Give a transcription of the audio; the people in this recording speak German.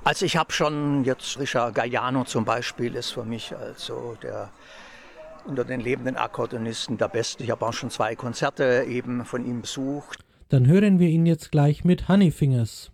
Also ich habe schon jetzt Richard Galliano zum Beispiel ist für mich also der unter den lebenden Akkordeonisten der Beste. Ich habe auch schon 2 Konzerte eben von ihm besucht. Dann hören wir ihn jetzt gleich mit Honeyfingers.